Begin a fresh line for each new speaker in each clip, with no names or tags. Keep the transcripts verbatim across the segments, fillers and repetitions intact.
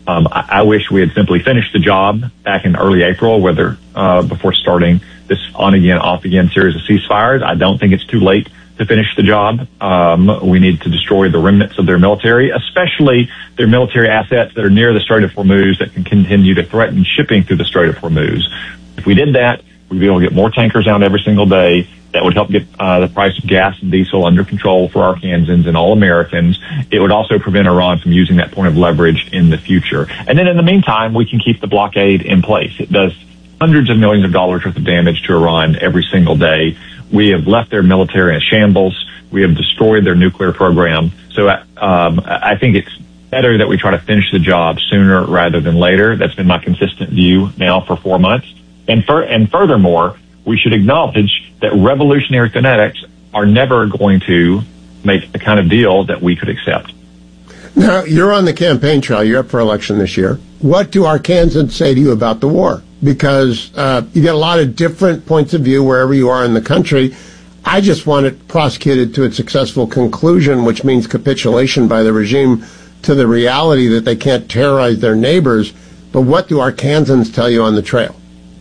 Um, I, I wish we had simply finished the job back in early April, whether uh, before starting this on-again, off-again series of ceasefires. I don't think it's too late to finish the job. Um, we need to destroy the remnants of their military, especially their military assets that are near the Strait of Hormuz that can continue to threaten shipping through the Strait of Hormuz. If we did that, we'd be able to get more tankers out every single day. That would help get uh, the price of gas and diesel under control for Arkansans and all Americans. It would also prevent Iran from using that point of leverage in the future. And then in the meantime, we can keep the blockade in place. It does hundreds of millions of dollars worth of damage to Iran every single day. We have left their military in shambles. We have destroyed their nuclear program. So um, I think it's better that we try to finish the job sooner rather than later. That's been my consistent view now for four months. And, for, and furthermore, we should acknowledge that revolutionary fanatics are never going to make the kind of deal that we could accept.
Now, you're on the campaign trail. You're up for election this year. What do Arkansans say to you about the war? Because uh, you get a lot of different points of view wherever you are in the country. I just want it prosecuted to its successful conclusion, which means capitulation by the regime to the reality that they can't terrorize their neighbors. But what do Arkansans tell you on the trail?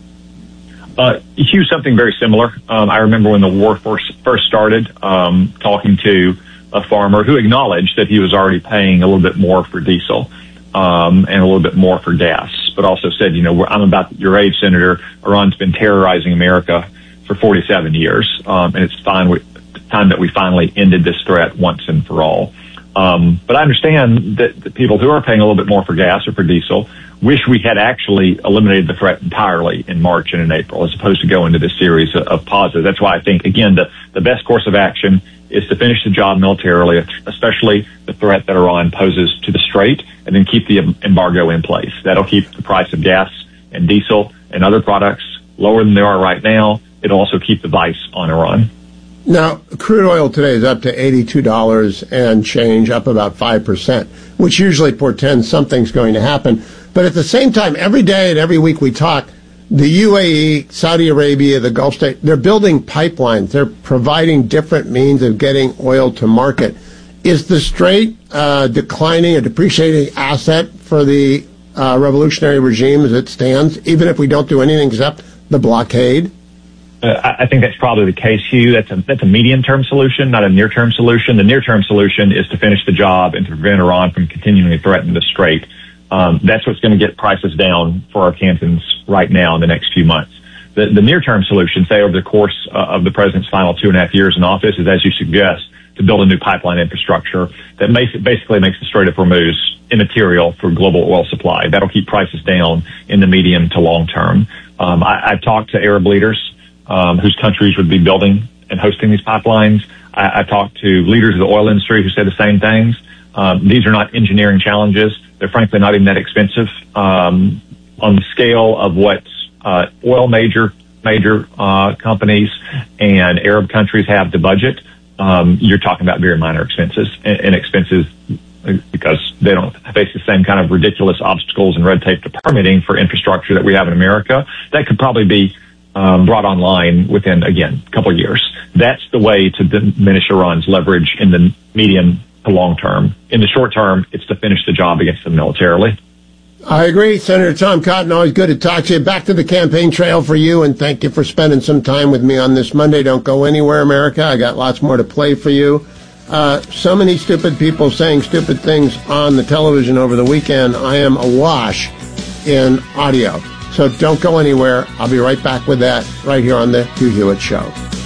Uh, Hugh, something very similar. Um, I remember when the war first, first started, um, talking to a farmer who acknowledged that he was already paying a little bit more for diesel um, and a little bit more for gas, but also said, you know, I'm about your age, Senator. Iran's been terrorizing America for forty-seven years, um, and it's time, we, time that we finally ended this threat once and for all. Um, but I understand that the people who are paying a little bit more for gas or for diesel wish we had actually eliminated the threat entirely in March and in April, as opposed to go into this series of, of pauses. That's why I think, again, the, the best course of action is to finish the job militarily, especially the threat that Iran poses to the Strait, and then keep the embargo in place. That'll keep the price of gas and diesel and other products lower than they are right now. It'll also keep the vice on Iran.
Now, crude oil today is up to eighty-two dollars and change, up about five percent, which usually portends something's going to happen. But at the same time, every day and every week we talk, the U A E, Saudi Arabia, the Gulf State, they're building pipelines. They're providing different means of getting oil to market. Is the Strait uh, declining, a depreciating asset for the uh, revolutionary regime as it stands, even if we don't do anything except the blockade?
Uh, I think that's probably the case, Hugh. That's a, that's a medium-term solution, not a near-term solution. The near-term solution is to finish the job and to prevent Iran from continuing to threaten the Strait. Um, that's what's going to get prices down for Arkansans right now in the next few months. The, the near-term solution, say over the course uh, of the president's final two and a half years in office, is, as you suggest, to build a new pipeline infrastructure that makes, basically makes the Strait of Hormuz immaterial for global oil supply. That'll keep prices down in the medium to long term. Um, I, I've talked to Arab leaders um, whose countries would be building and hosting these pipelines. I, I talked to leaders of the oil industry who say the same things. Um, these are not engineering challenges. They're frankly not even that expensive um, on the scale of what uh, oil major major uh, companies and Arab countries have to budget. Um, you're talking about very minor expenses and, and expenses because they don't face the same kind of ridiculous obstacles and red tape to permitting for infrastructure that we have in America. That could probably be um, brought online within, again, a couple of years. That's the way to diminish Iran's leverage in the medium to long term. In the short term, it's to finish the job against them militarily.
I agree. Senator Tom Cotton, always good to talk to you. Back to the campaign trail for you, and thank you for spending some time with me on this Monday. Don't go anywhere, America. I got lots more to play for you. Uh, so many stupid people saying stupid things on the television over the weekend. I am awash in audio. So don't go anywhere. I'll be right back with that right here on the Hugh Hewitt Show.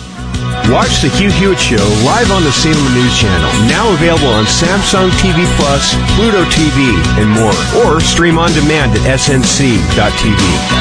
Watch the Hugh Hewitt Show live on the Salem News Channel, now available on Samsung T V Plus, Pluto T V, and more. Or stream on demand at S N C dot T V.